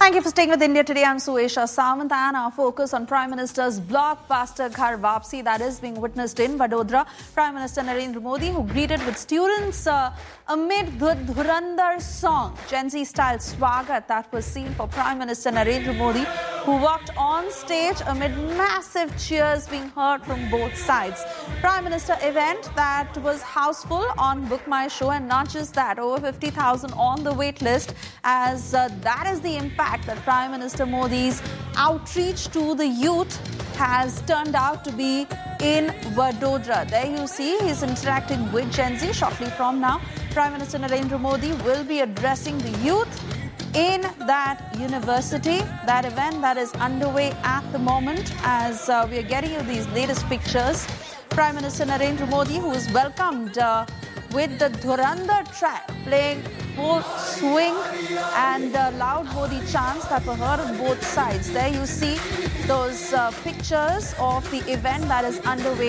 Thank you for staying with India Today. I'm Suesha Samant, and our focus on Prime Minister's blockbuster Ghar Wapsi that is being witnessed in Vadodara. Prime Minister Narendra Modi, who greeted with students amid the Dhurandhar song, Gen Z style swagat that was seen for Prime Minister Narendra Modi, who walked on stage amid massive cheers being heard from both sides. Prime Minister event that was houseful on Book My Show, and not just that, over 50,000 on the wait list, as that is the impact that Prime Minister Modi's outreach to the youth has turned out to be in Vadodara. There you see he's interacting with Gen Z. Shortly from now, Prime Minister Narendra Modi will be addressing the youth in that university. That event that is underway at the moment, as we are getting you these latest pictures. Prime Minister Narendra Modi, who is welcomed with the Dhurandhar track playing full swing and loud Modi chants that were heard on both sides. There you see those pictures of the event that is underway